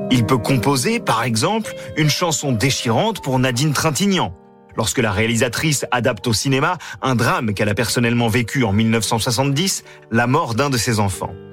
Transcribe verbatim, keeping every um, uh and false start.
Il peut composer, par exemple, une chanson déchirante pour Nadine Trintignant, lorsque la réalisatrice adapte au cinéma un drame qu'elle a personnellement vécu en mille neuf cent soixante-dix, la mort d'un de ses enfants.